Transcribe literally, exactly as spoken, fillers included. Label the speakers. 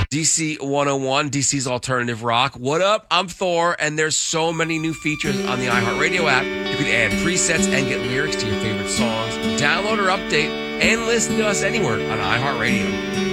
Speaker 1: D C one oh one, D C's Alternative Rock. What up? I'm Thor, and there's so many new features on the iHeartRadio app. You can add presets and get lyrics to your favorite songs, download or update, and listen to us anywhere on iHeartRadio.